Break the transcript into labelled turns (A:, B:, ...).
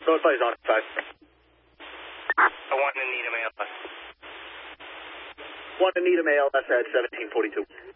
A: Notify is on 5.
B: I want to need a ALS.
A: One to need a ALS at 1742.